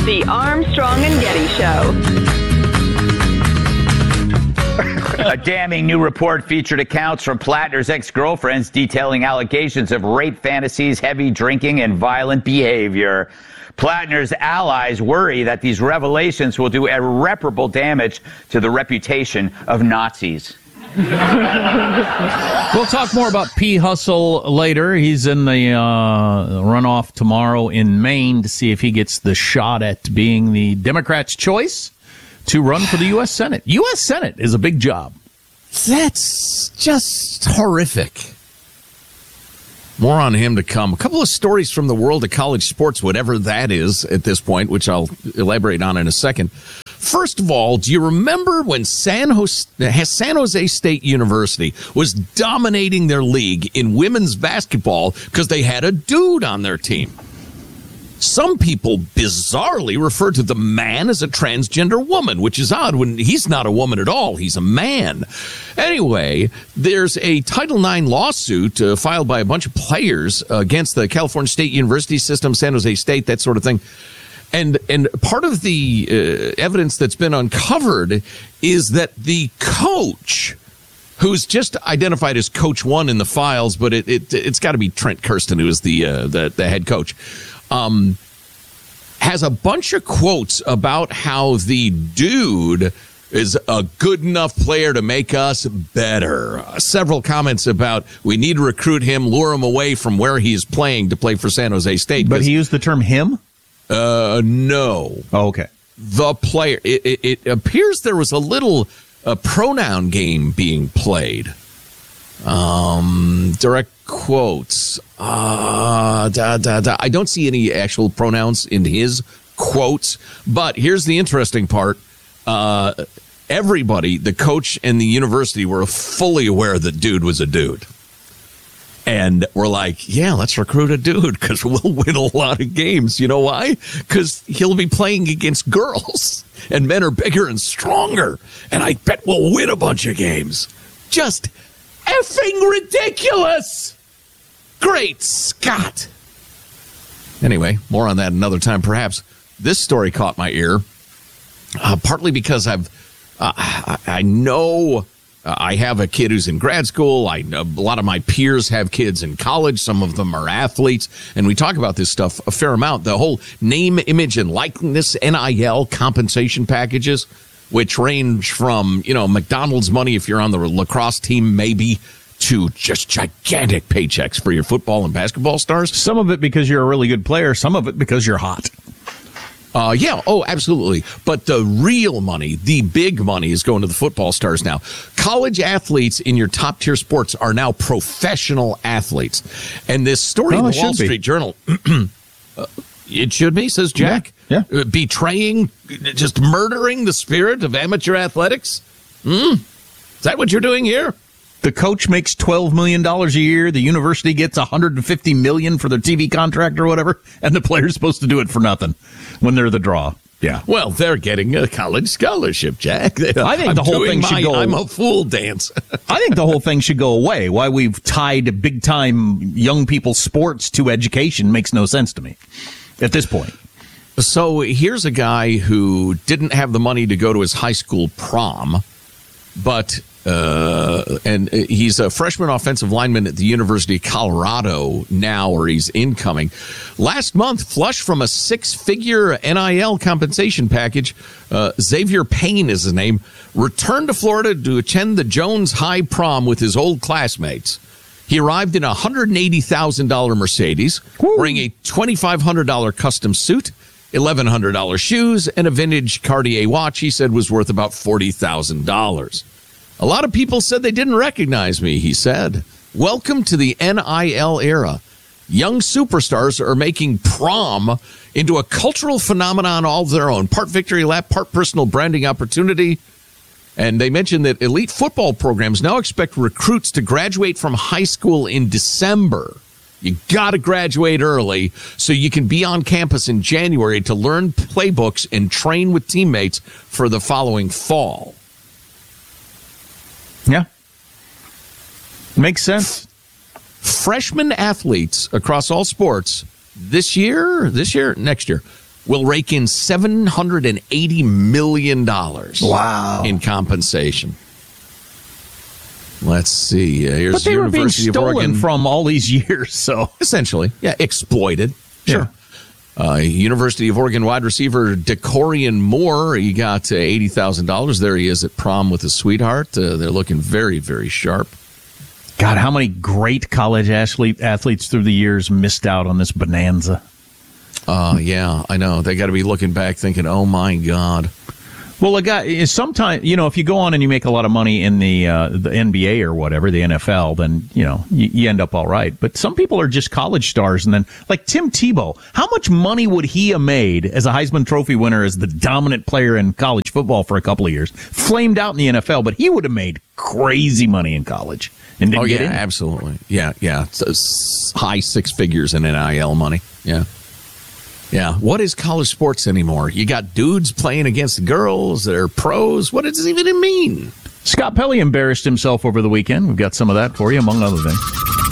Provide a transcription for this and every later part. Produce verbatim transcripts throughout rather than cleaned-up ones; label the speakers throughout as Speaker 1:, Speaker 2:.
Speaker 1: The Armstrong and Getty Show.
Speaker 2: A damning new report featured accounts from Plattner's ex-girlfriends detailing allegations of rape fantasies, heavy drinking, and violent behavior. Plattner's allies worry that these revelations will do irreparable damage to the reputation of Nazis.
Speaker 3: We'll talk more about P. Hustle later. He's in the uh, runoff tomorrow in Maine to see if he gets the shot at being the Democrats' choice to run for the U S Senate. U S Senate is a big job.
Speaker 4: That's just horrific. More on him to come. A couple of stories from the world of college sports, whatever that is at this point, which I'll elaborate on in a second. First of all, do you remember when San Jose, San Jose State University was dominating their league in women's basketball because they had a dude on their team? Some people bizarrely refer to the man as a transgender woman, which is odd when he's not a woman at all. He's a man. Anyway, there's a Title nine lawsuit uh, filed by a bunch of players uh, against the California State University system, San Jose State, that sort of thing. And and part of the uh, evidence that's been uncovered is that the coach, who's just identified as Coach One in the files, but it, it, it's got to be Trent Kirsten, who is the, uh, the, the head coach, Um, has a bunch of quotes about how the dude is a good enough player to make us better. Uh, several comments about we need to recruit him, lure him away from where he's playing to play for San Jose State.
Speaker 3: But he used the term him?
Speaker 4: Uh, no.
Speaker 3: Oh, okay.
Speaker 4: The player. It, it, it appears there was a little uh, pronoun game being played. Um, direct quotes. Uh, da, da, da. I don't see any actual pronouns in his quotes, but here's the interesting part. Uh, everybody, the coach and the university, were fully aware that dude was a dude. And we're like, yeah, let's recruit a dude because we'll win a lot of games. You know why? Because he'll be playing against girls, and men are bigger and stronger. And I bet we'll win a bunch of games. Just effing ridiculous. Great Scott. Anyway, more on that another time, perhaps. This story caught my ear, uh, partly because I've, uh, I, I know uh, I have a kid who's in grad school. I know a lot of my peers have kids in college. Some of them are athletes, and we talk about this stuff a fair amount. The whole name, image, and likeness, N I L compensation packages, which range from, you know, McDonald's money if you're on the lacrosse team, maybe, to just gigantic paychecks for your football and basketball stars.
Speaker 3: Some of it because you're a really good player, some of it because you're hot.
Speaker 4: Uh, yeah, oh, absolutely. But the real money, the big money, is going to the football stars now. College athletes in your top-tier sports are now professional athletes. And this story
Speaker 3: Oh,
Speaker 4: in
Speaker 3: it
Speaker 4: the Wall
Speaker 3: should be.
Speaker 4: Street Journal, uh, it should be, says Jack.
Speaker 3: Yeah, yeah.
Speaker 4: Uh, betraying, just murdering the spirit of amateur athletics? Hmm? Is that what you're doing here?
Speaker 3: The coach makes twelve million dollars a year. The university gets one hundred fifty million dollars for their T V contract or whatever. And the player's supposed to do it for nothing when they're the draw. Yeah.
Speaker 4: Well, they're getting a college scholarship, Jack.
Speaker 3: I think
Speaker 4: I'm
Speaker 3: the whole
Speaker 4: doing
Speaker 3: thing should
Speaker 4: my
Speaker 3: go.
Speaker 4: I'm a fool dance.
Speaker 3: I think the whole thing should go away. Why we've tied big-time young people's sports to education makes no sense to me at this point.
Speaker 4: So here's a guy who didn't have the money to go to his high school prom, but uh, and he's a freshman offensive lineman at the University of Colorado now, or he's incoming. Last month, flush from a six-figure N I L compensation package, uh, Xavier Payne is his name, returned to Florida to attend the Jones High prom with his old classmates. He arrived in a one hundred eighty thousand dollars Mercedes, Woo. wearing a twenty-five hundred dollars custom suit, eleven hundred dollars shoes, and a vintage Cartier watch he said was worth about forty thousand dollars. A lot of people said they didn't recognize me, he said. Welcome to the N I L era. Young superstars are making prom into a cultural phenomenon all of their own. Part victory lap, part personal branding opportunity. And they mentioned that elite football programs now expect recruits to graduate from high school in December. You got to graduate early so you can be on campus in January to learn playbooks and train with teammates for the following fall.
Speaker 3: Yeah. Makes sense.
Speaker 4: Freshman athletes across all sports this year, this year, next year, will rake in seven hundred eighty million dollars
Speaker 5: wow.
Speaker 4: in compensation. Let's see. Uh, here's
Speaker 3: but they were being
Speaker 4: University of
Speaker 3: stolen
Speaker 4: Oregon.
Speaker 3: from all these years, so.
Speaker 4: Essentially, yeah, exploited. Sure. Yeah. Uh, University of Oregon wide receiver DeCorian Moore, he got uh, eighty thousand dollars. There he is at prom with his sweetheart. Uh, they're looking very, very sharp.
Speaker 3: God, how many great college athlete, athletes through the years missed out on this bonanza?
Speaker 4: Uh, yeah, I know. They got to be looking back thinking, oh, my God.
Speaker 3: Well, a guy, sometimes, you know, if you go on and you make a lot of money in the uh, the N B A or whatever, the N F L, then, you know, you, you end up all right. But some people are just college stars. And then, like Tim Tebow, how much money would he have made as a Heisman Trophy winner, as the dominant player in college football for a couple of years? Flamed out in the N F L, but he would have made crazy money in college. And didn't
Speaker 4: oh,
Speaker 3: get
Speaker 4: yeah,
Speaker 3: in.
Speaker 4: Absolutely. Yeah, yeah. So, high six figures in N I L money. Yeah. Yeah, what is college sports anymore? You got dudes playing against girls that are pros. What does it even mean?
Speaker 3: Scott Pelley embarrassed himself over the weekend. We've got some of that for you, among other things.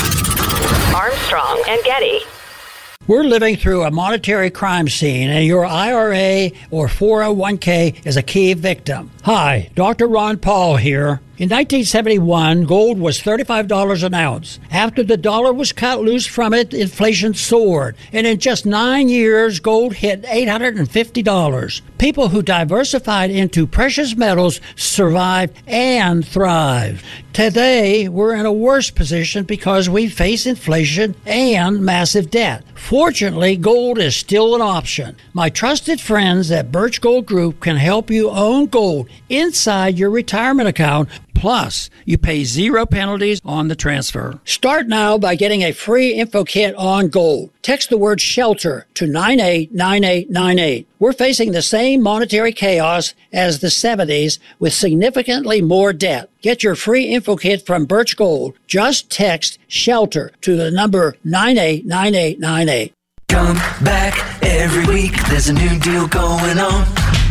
Speaker 1: Armstrong and Getty.
Speaker 5: We're living through a monetary crime scene, and your I R A or four oh one k is a key victim. Hi, Doctor Ron Paul here. In nineteen seventy-one, gold was thirty-five dollars an ounce. After the dollar was cut loose from it, inflation soared. And in just nine years, gold hit eight hundred fifty dollars. People who diversified into precious metals survived and thrived. Today, we're in a worse position because we face inflation and massive debt. Fortunately, gold is still an option. My trusted friends at Birch Gold Group can help you own gold inside your retirement account. Plus, you pay zero penalties on the transfer. Start now by getting a free info kit on gold. Text the word SHELTER to nine eight nine eight nine eight. We're facing the same monetary chaos as the seventies with significantly more debt. Get your free info kit from Birch Gold. Just text SHELTER to the number nine eight nine eight nine eight.
Speaker 6: Come back every week. There's a new deal going on.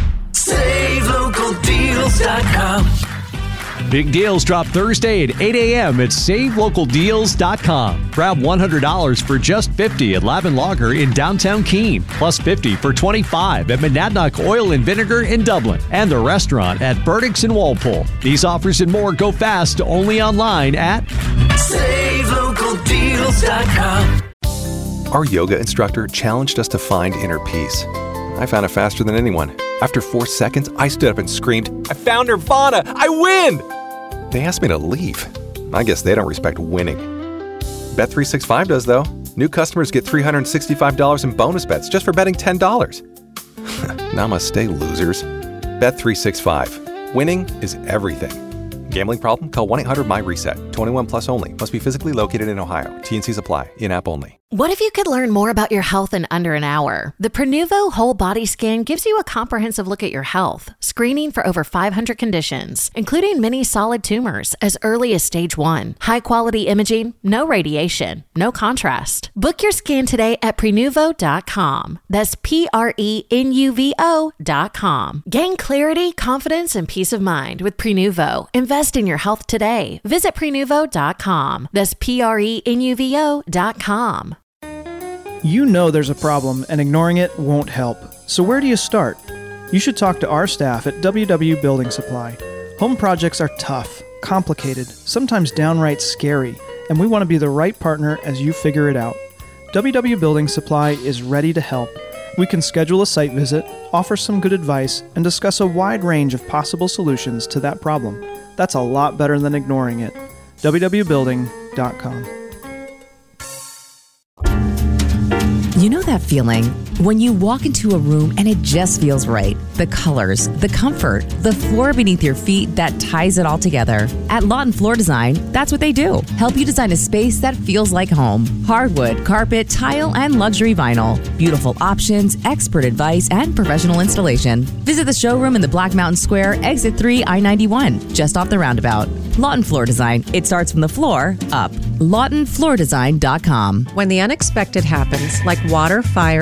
Speaker 6: Save Local Deals dot com.
Speaker 7: Big deals drop Thursday at eight a.m. at Save Local Deals dot com. Grab one hundred dollars for just fifty dollars at Lavin Lager in downtown Keene, plus fifty dollars for twenty-five dollars at Monadnock Oil and Vinegar in Dublin, and the restaurant at Burdick's in Walpole. These offers and more go fast only online at
Speaker 6: Save Local Deals dot com.
Speaker 8: Our yoga instructor challenged us to find inner peace. I found it faster than anyone. After four seconds, I stood up and screamed, I found Nirvana! I win! They asked me to leave. I guess they don't respect winning. Bet three sixty-five does, though. New customers get three hundred sixty-five dollars in bonus bets just for betting ten dollars. Namaste, losers. Bet three sixty-five. Winning is everything. Gambling problem? Call one eight hundred M Y reset. twenty-one plus only. Must be physically located in Ohio. T N Cs apply. In-app only.
Speaker 9: What if you could learn more about your health in under an hour? The Prenuvo Whole Body Scan gives you a comprehensive look at your health, screening for over five hundred conditions, including many solid tumors as early as stage one. High-quality imaging, no radiation, no contrast. Book your scan today at Prenuvo dot com. That's P R E N U V O dot com. Gain clarity, confidence, and peace of mind with Prenuvo. Invest in your health today. Visit Prenuvo dot com. That's P R E N U V O dot com.
Speaker 10: You know there's a problem, and ignoring it won't help. So where do you start? You should talk to our staff at W W Building Supply. Home projects are tough, complicated, sometimes downright scary, and we want to be the right partner as you figure it out. W W Building Supply is ready to help. We can schedule a site visit, offer some good advice, and discuss a wide range of possible solutions to that problem. That's a lot better than ignoring it. W W Building dot com.
Speaker 11: You know that feeling when you walk into a room and it just feels right. The colors, the comfort, the floor beneath your feet that ties it all together. At Lawton Floor Design, that's what they do. Help you design a space that feels like home. Hardwood, carpet, tile, and luxury vinyl. Beautiful options, expert advice, and professional installation. Visit the showroom in the Black Mountain Square, exit three I ninety-one, just off the roundabout. Lawton Floor Design. It starts from the floor up. Lawton Floor Design dot com.
Speaker 12: When the unexpected happens, like water, fire, smoke, or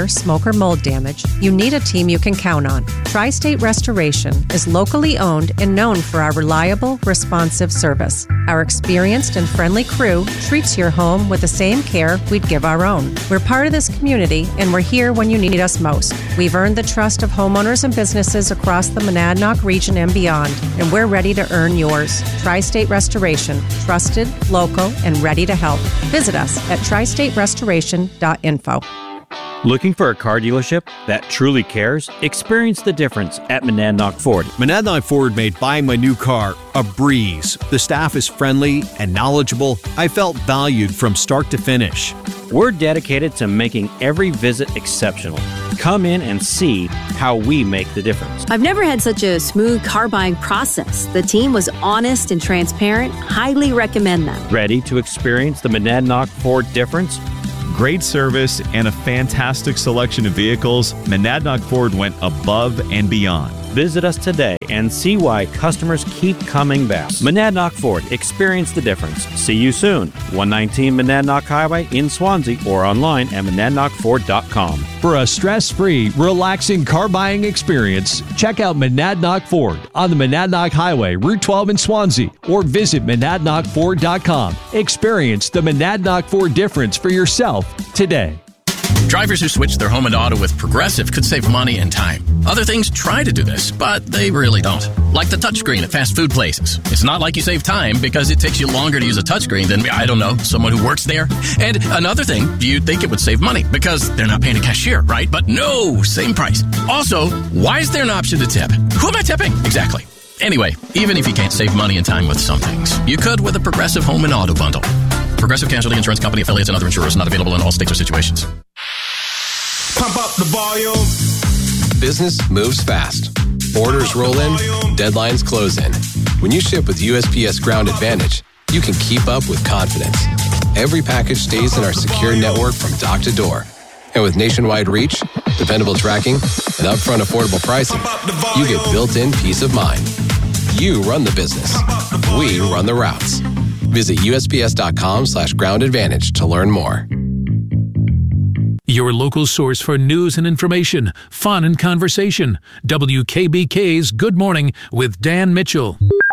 Speaker 12: or mold damage, you need a team you can count on. Tri-State Restoration is locally owned and known for our reliable, responsive service. Our experienced and friendly crew treats your home with the same care we'd give our own. We're part of this community, and we're here when you need us most. We've earned the trust of homeowners and businesses across the Monadnock region and beyond, and we're ready to earn yours. Tri-State Restoration, trusted, local, and ready to help. Visit us at tri state restoration dot info.
Speaker 13: Looking for a car dealership that truly cares? Experience the difference at Monadnock Ford.
Speaker 14: Monadnock Ford made buying my new car a breeze. The staff is friendly and knowledgeable. I felt valued from start to finish.
Speaker 13: We're dedicated to making every visit exceptional. Come in and see how we make the difference.
Speaker 15: I've never had such a smooth car buying process. The team was honest and transparent. Highly recommend them.
Speaker 13: Ready to experience the Monadnock Ford difference?
Speaker 16: Great service and a fantastic selection of vehicles, Monadnock Ford went above and beyond.
Speaker 13: Visit us today and see why customers keep coming back. Monadnock Ford, experience the difference. See you soon. one nineteen Monadnock Highway in Swansea or online at monadnock ford dot com.
Speaker 7: For a stress-free, relaxing car buying experience, check out Monadnock Ford on the Monadnock Highway, Route twelve in Swansea, or visit monadnock ford dot com. Experience the Monadnock Ford difference for yourself today.
Speaker 17: Drivers who switch their home and auto with Progressive could save money and time. Other things try to do this, but they really don't. Like the touchscreen at fast food places. It's not like you save time because it takes you longer to use a touchscreen than, I don't know, someone who works there. And another thing, you'd think it would save money because they're not paying a cashier, right? But no, same price. Also, why is there an option to tip? Who am I tipping? Exactly. Anyway, even if you can't save money and time with some things, you could with a Progressive home and auto bundle. Progressive Casualty Insurance Company, affiliates, and other insurers not available in all states or situations.
Speaker 18: Pump up the volume.
Speaker 19: Business moves fast. Orders roll in, deadlines close in. When you ship with U S P S Ground Advantage, you can keep up with confidence. Every package stays in our secure network from dock to door. And with nationwide reach, dependable tracking, and upfront affordable pricing, you get built-in peace of mind. You run the business. We run the routes. Visit U S P S dot com slash ground advantage to learn more.
Speaker 20: Your local source for news and information, fun and conversation. W K B K's Good Morning with Dan Mitchell.